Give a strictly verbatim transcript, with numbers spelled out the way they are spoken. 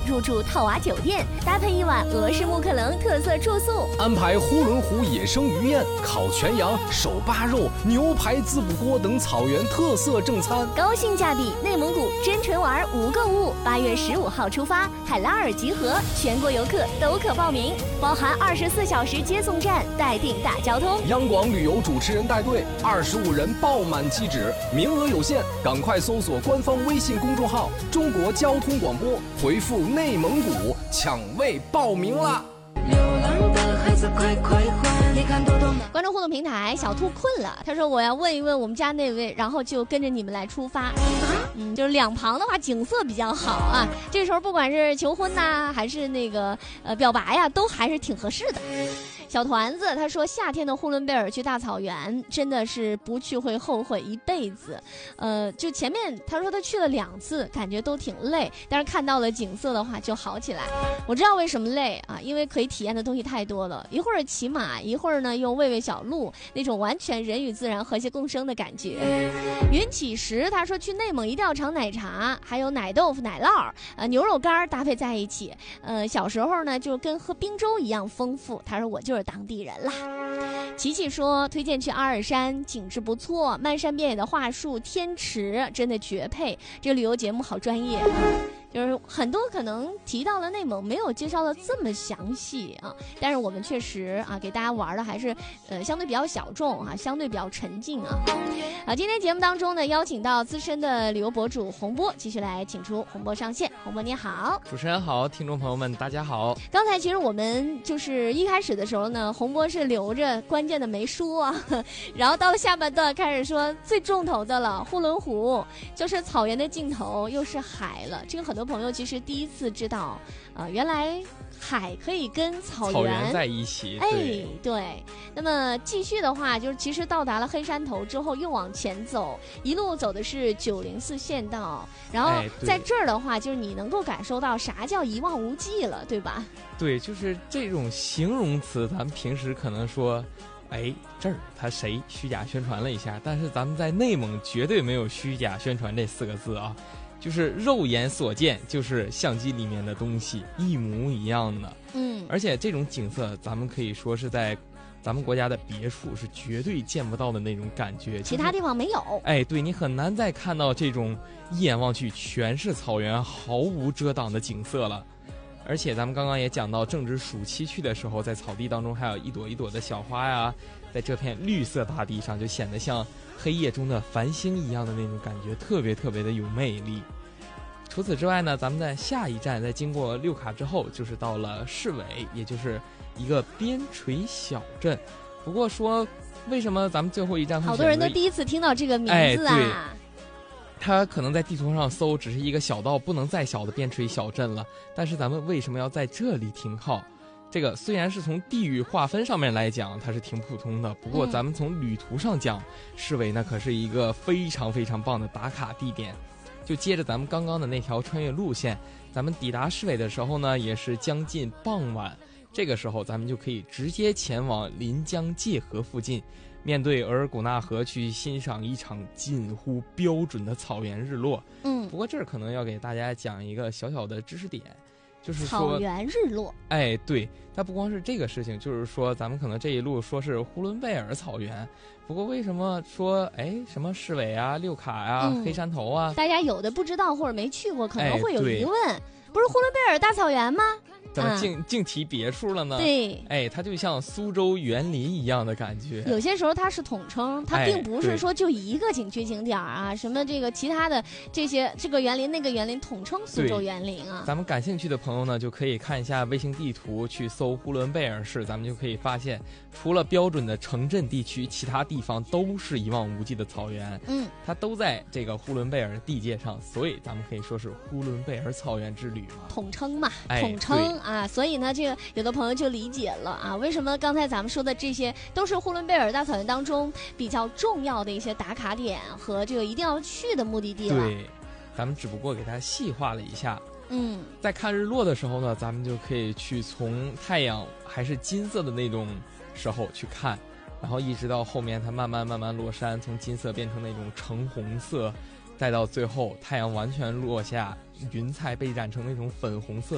入住套娃酒店，搭配一晚俄式木克棱特色住宿， 安排呼伦湖野生鱼宴、烤全羊、手扒肉、牛排滋补锅等草原特色正餐， 高性价比内蒙古真纯玩无购物。八月十五号出发，海拉尔集合，全国游客都可报名，包含二十四小时接送站，待定大交通。 央广旅游主持人带队，二十五人爆满机止，名额有限，赶快搜索官方微信公众号“中国交通广播”，回复“内蒙古”抢位报名啦！ 流浪的孩子快快还，你看多多吗？ 观众互动平台，小兔困了，他说我要问一问我们家那位，然后就跟着你们来出发。嗯，就是两旁的话景色比较好啊，这时候不管是求婚呐、啊，还是那个呃表白呀、啊，都还是挺合适的。小团子他说，夏天的呼伦贝尔去大草原真的是不去会后悔一辈子。呃，就前面他说他去了两次，感觉都挺累，但是看到了景色的话就好起来。我知道为什么累啊，因为可以体验的东西太多了，一会儿骑马，一会儿呢又喂喂小鹿，那种完全人与自然和谐共生的感觉。云起时他说，去内蒙一定要尝奶茶，还有奶豆腐、奶酪，呃牛肉干搭配在一起。呃，小时候呢就跟喝冰粥一样丰富。他说我就是当地人啦。琪琪说推荐去阿尔山，景致不错，漫山遍野的桦树、天池真的绝配。这个旅游节目好专业。就是很多可能提到了内蒙，没有介绍的这么详细啊，但是我们确实啊给大家玩的还是呃相对比较小众啊，相对比较沉静啊。啊，今天节目当中呢，邀请到资深的旅游博主洪波，继续来请出洪波上线。洪波你好。 主持人好，听众朋友们大家好。 刚才其实我们就是一开始的时候呢，洪波是留着关键的没说啊，然后到了下半段开始说最重头的了，呼伦湖就是草原的尽头，又是海了。这个很多朋友其实第一次知道，呃，原来海可以跟草原草原在一起。 哎，对。那么继续的话，就是其实到达了黑山头之后，又往前走，一路走的是九零四县道，然后在这儿的话，就是你能够感受到啥叫一望无际了，对吧？ 对，就是这种形容词，咱们平时可能说，哎，这儿他谁虚假宣传了一下，但是咱们在内蒙绝对没有虚假宣传这四个字啊。就是肉眼所见，就是相机里面的东西一模一样的。 嗯， 而且这种景色，咱们可以说是在咱们国家的别处是绝对见不到的那种感觉， 其他地方没有。 就是、哎，对，你很难再看到这种一眼望去全是草原、毫无遮挡的景色了。而且咱们刚刚也讲到，正值暑期去的时候，在草地当中还有一朵一朵的小花呀，在这片绿色大地上，就显得像黑夜中的繁星一样的那种感觉，特别特别的有魅力。除此之外呢，咱们在下一站，在经过六卡之后，就是到了市委，也就是一个边陲小镇。不过说，为什么咱们最后一站会好多人都第一次听到这个名字啊？ 哎，它可能在地图上搜只是一个小到不能再小的边陲小镇了，但是咱们为什么要在这里停靠？这个虽然是从地域划分上面来讲它是挺普通的，不过咱们从旅途上讲，市委那可是一个非常非常棒的打卡地点。就接着咱们刚刚的那条穿越路线，咱们抵达市委的时候呢，也是将近傍晚，这个时候咱们就可以直接前往临江界河附近，面对额尔古纳河去欣赏一场近乎标准的草原日落。 嗯， 不过这儿可能要给大家讲一个小小的知识点，就是说草原日落。 哎，对，它不光是这个事情，就是说咱们可能这一路说是呼伦贝尔草原，不过为什么说哎什么市委啊、六卡啊、嗯、黑山头啊， 大家有的不知道或者没去过，可能会有疑问。 哎、 不是呼伦贝尔大草原吗？ 怎么净净提别处了呢？ 对， 哎，它就像苏州园林一样的感觉。 有些时候它是统称，它并不是说就一个景区景点啊， 哎、 什么这个其他的这些这个园林那个园林统称苏州园林啊。 咱们感兴趣的朋友呢，就可以看一下卫星地图，去搜呼伦贝尔市，咱们就可以发现，除了标准的城镇地区，其他地方都是一望无际的草原。 嗯， 它都在这个呼伦贝尔地界上，所以咱们可以说是呼伦贝尔草原之旅嘛， 统称嘛， 哎、 统称啊。所以呢，这个有的朋友就理解了啊，为什么刚才咱们说的这些都是呼伦贝尔大草原当中比较重要的一些打卡点和这个一定要去的目的地了。 对，咱们只不过给它细化了一下。 嗯， 在看日落的时候呢，咱们就可以去从太阳还是金色的那种时候去看，然后一直到后面它慢慢慢慢落山，从金色变成那种橙红色，再到最后太阳完全落下，云彩被染成那种粉红色